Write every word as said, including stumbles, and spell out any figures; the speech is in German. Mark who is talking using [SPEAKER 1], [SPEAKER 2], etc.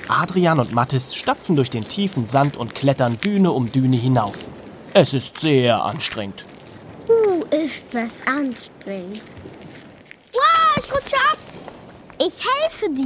[SPEAKER 1] Adrian und Mathis stapfen durch den tiefen Sand und klettern Düne um Düne hinauf. Es ist sehr anstrengend.
[SPEAKER 2] Uh, ist das anstrengend.
[SPEAKER 3] Wow, ich rutsche ab.
[SPEAKER 2] Ich helfe dir.